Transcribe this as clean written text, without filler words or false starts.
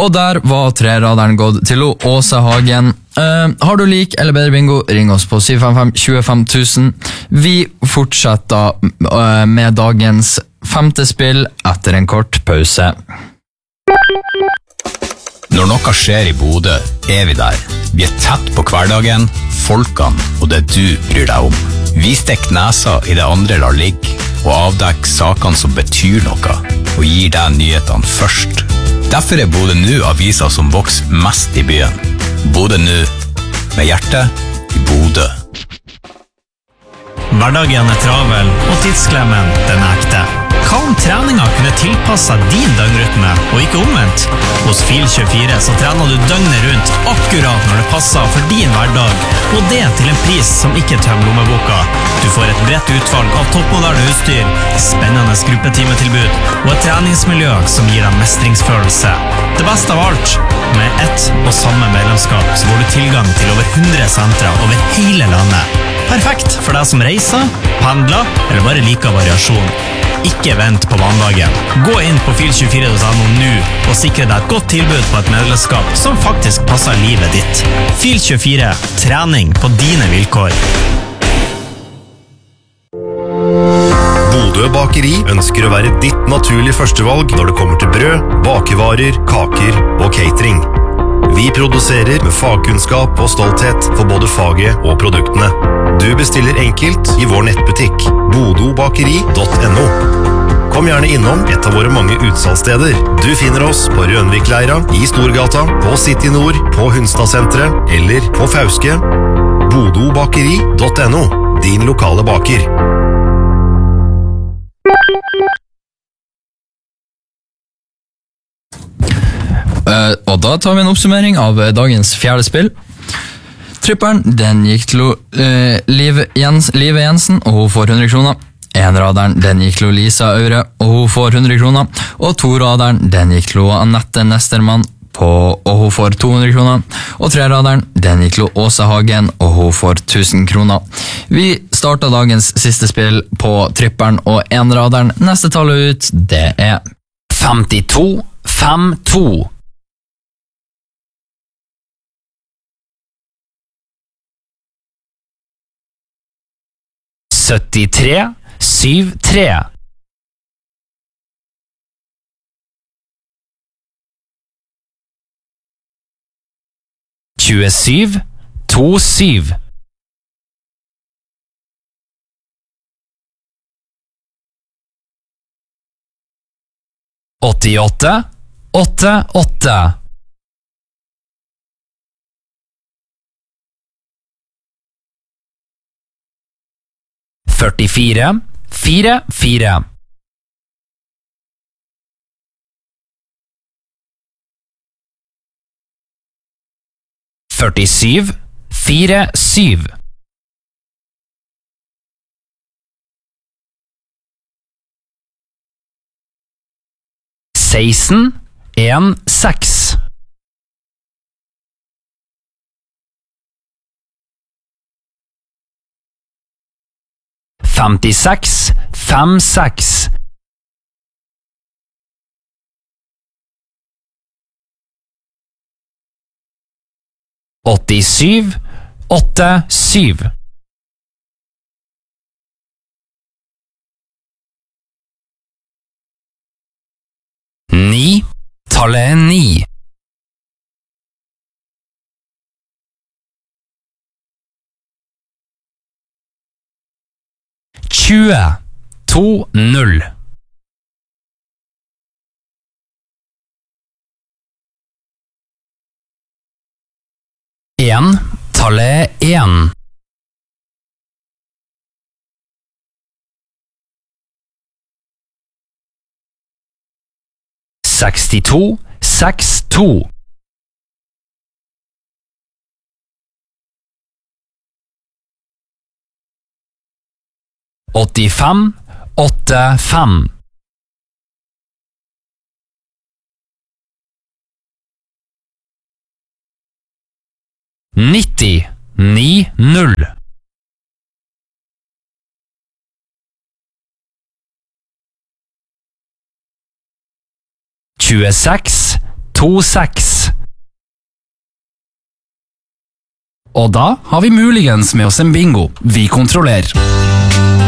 Og der var treraderen gått til Åse Hagen. Har du lik eller bedre bingo, ring oss på 755-25 000. Vi fortsetter med dagens femte spill etter en kort pause. Når noe skjer i Bodø, vi der. Vi tett på hverdagen, folkene og det du bryr deg om. Vi stikker nesa i det andre lar ligge, og avdekker sakene som betyr noe, og gir deg nyhetene først. Derfor Bodø nå avisa som vokser mest i byen. Bodø nå, med hjertet i Bodø. Hverdagen travel, og tidsklemmen den ekte. Hva om treninga kunne tilpasset din døgnrytme, og ikke omvendt? Hos Fil24 så trener du døgnet rundt akkurat når det passer for din hverdag, og det til en pris som ikke tømmer lommeboka. Du får et bredt utvalg av toppmoderne utstyr, spennende gruppetimetilbud, og et treningsmiljø som gir deg mestringsfølelse. Det beste av alt, med ett og samme medlemskap så får du tilgang til over 100 sentre over hele landet. Perfekt for deg som reiser, pendler eller bare liker variasjon. Ikke vent på mandagen. Gå inn på fil24.no nå og sikre deg et godt tilbud på et medlemskap som faktisk passer livet ditt. Fil24. Trening på dine vilkår. Bodø Bakeri ønsker å være ditt naturlige førstevalg når det kommer til brød, bakevarer, kaker og catering. Vi produserer med fagkunnskap og stolthet for både faget og produktene. Du bestiller enkelt i vår nettbutikk, bodobakeri.no. Kom gjerne innom et av våre mange utsalgssteder. Du finner oss på Rønvikleira, i Storgata, på City Nord, på Hunstadsenteret eller på Fauske. bodobakeri.no, din lokale baker. Og da tar vi en oppsummering av dagens fjerde spill. Tripperen, den gikk til Live Jensen, og hun får 100 kroner. Enraderen, den gikk til Lisa Aure, og hun får 100 kroner. Og toraderen, den gikk til Annette Nestermann, og hun får 200 kroner. Og treraderen, den gikk til Åse Hagen, og hun får 1000 kroner. Vi starter dagens siste spill på tripperen og enraderen. Neste tallet ut, det 52-5-2. 73-7-3. 27-2-7. 88-8-8. 44-4-4. 47-4-7. 16-1-6. 56-5-6. 87-8-7. 9. Tallet 9. 20-2-0. 1. Tallet 1. 62-6-2. 85-8-5. 90-9-0. 26-2-6. 2-6. Og da har vi muligens med oss en bingo. Vi kontrollerer.